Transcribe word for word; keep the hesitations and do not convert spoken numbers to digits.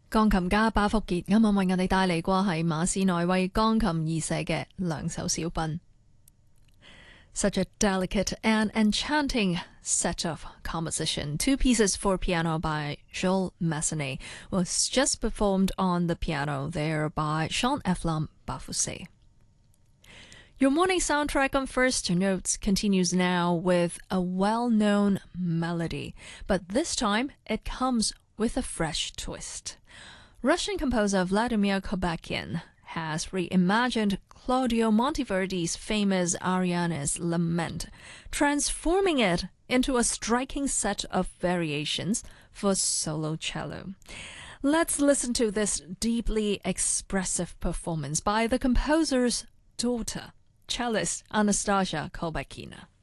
鋼琴家巴福傑啱啱為我哋帶嚟過係馬斯內為鋼琴而寫嘅兩首小品。Such a delicate and enchanting set of composition, two pieces for piano by Jules Massenet, was just performed on the piano there by Jean-Efflam Bafusset. Your morning soundtrack on First Notes continues now with a well-known melody, but this time it comes with a fresh twist. Russian composer Vladimir Kobakhin has reimagined Claudio Monteverdi's famous Ariane's Lament, transforming it into a striking set of variations for solo cello. Let's listen to this deeply expressive performance by the composer's daughter, cellist Anastasia Kolbakina.